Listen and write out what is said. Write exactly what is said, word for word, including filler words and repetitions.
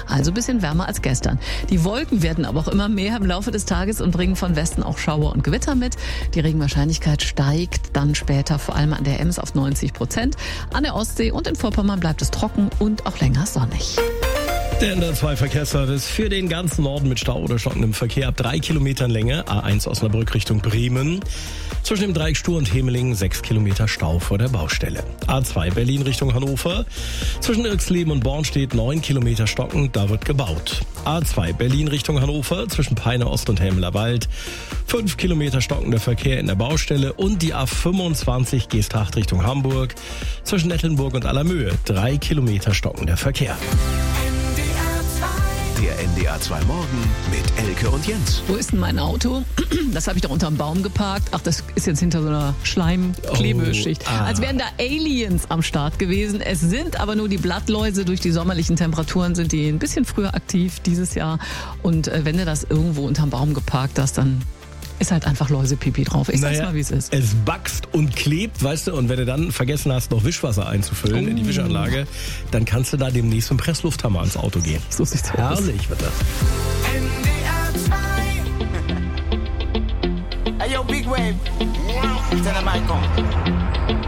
also ein bisschen wärmer als gestern. Die Wolken werden aber auch immer mehr im Laufe des Tages und bringen von Westen auch Schauer und Gewitter mit. Die Regenwahrscheinlichkeit steigt dann später vor allem an der Ems auf neunzig Prozent. An der Ostsee und in Vorpommern bleibt es trocken und auch länger sonnig. Der N D R zwei Verkehrsservice für den ganzen Norden mit Stau oder stockendem Verkehr ab drei Kilometern Länge. A eins Osnabrück Richtung Bremen. Zwischen dem Dreieck Stur und Hemeling sechs Kilometer Stau vor der Baustelle. A zwei Berlin Richtung Hannover. Zwischen Irxleben und Bornstedt neun Kilometer stockend, da wird gebaut. A zwei Berlin Richtung Hannover. Zwischen Peine Ost und Helmler Wald. fünf Kilometer stockender Verkehr in der Baustelle. Und die A fünfundzwanzig Geesthacht Richtung Hamburg. Zwischen Nettelnburg und Allermöhe drei Kilometer stockender Verkehr. Der N D R zwei Morgen mit Elke und Jens. Wo ist denn mein Auto? Das habe ich doch unterm Baum geparkt. Ach, das ist jetzt hinter so einer Schleimklebeschicht. Oh, ah. Als wären da Aliens am Start gewesen. Es sind aber nur die Blattläuse. Durch die sommerlichen Temperaturen sind die ein bisschen früher aktiv dieses Jahr. Und äh, wenn du das irgendwo unterm Baum geparkt hast, dann ist halt einfach Läusepipi drauf. Ich sag's naja, mal, wie es ist. Es backst und klebt, weißt du, und wenn du dann vergessen hast, noch Wischwasser einzufüllen oh. in die Wischanlage, dann kannst du da demnächst mit dem Presslufthammer ans Auto gehen. So sieht's aus. Herrlich wird das. N D R zwei. Hey, yo, Big Wave. Tell them I come.